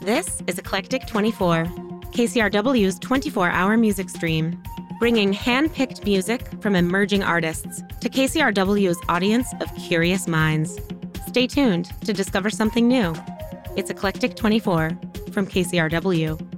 This is Eclectic 24, KCRW's 24-hour music stream, bringing hand-picked music from emerging artists to KCRW's audience of curious minds. Stay tuned to discover something new. It's Eclectic 24 from KCRW.